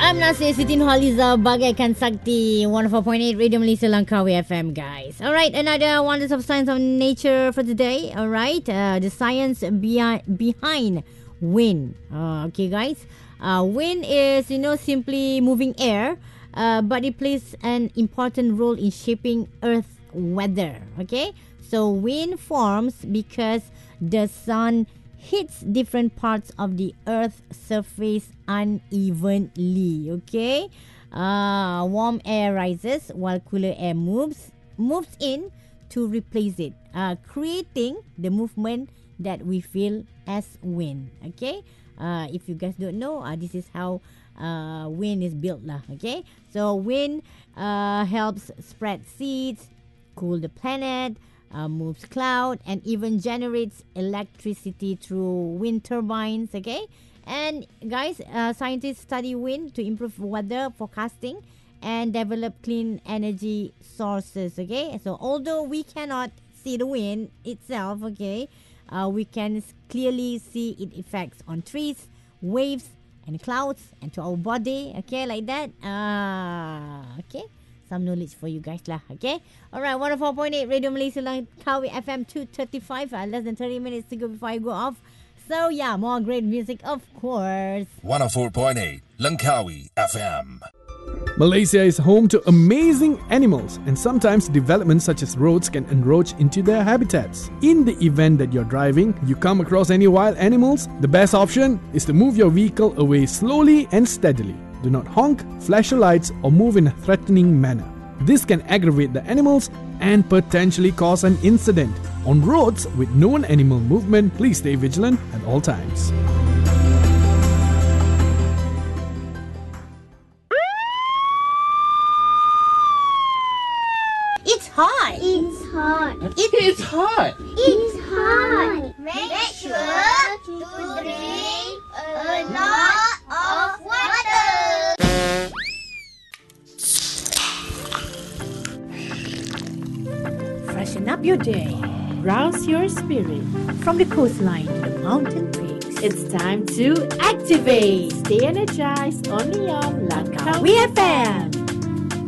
I'm Nasir Siti Nurhaliza, bagaikan sakti 104.8 Radio Malaysia Langkawi FM, guys. Alright, another Wonders of Science of Nature for today. Alright, the science behind wind. Okay, guys. Wind is, simply moving air, but it plays an important role in shaping Earth weather. Okay, so wind forms because the sun hits different parts of the Earth's surface unevenly. Okay, warm air rises while cooler air moves in to replace it, creating the movement that we feel as wind. Okay, if you guys don't know, this is how wind is built lah. Okay, so wind helps spread seeds, cool the planet, moves cloud, and even generates electricity through wind turbines. Okay, and guys, scientists study wind to improve weather forecasting and develop clean energy sources. Okay, so although we cannot see the wind itself, okay, we can clearly see its effects on trees, waves, and clouds, and to our body. Okay, like that. Okay, some knowledge for you guys lah. Okay, alright, 104.8 Radio Malaysia Langkawi FM 235. Less than 30 minutes to go before I go off. So yeah, more great music, of course. 104.8 Langkawi FM. Malaysia is home to amazing animals, and sometimes developments such as roads can encroach into their habitats. In the event that you're driving, you come across any wild animals, the best option is to move your vehicle away slowly and steadily. Do not honk, flash your lights, or move in a threatening manner. This can aggravate the animals and potentially cause an incident. On roads with known animal movement, please stay vigilant at all times. It's hot. It's hot. It's hot. It's hot. Make sure to drink a lot of water. Freshen up your day. Rouse your spirit. From the coastline to the mountain peaks, it's time to activate. Stay energized only on Langkawi FM.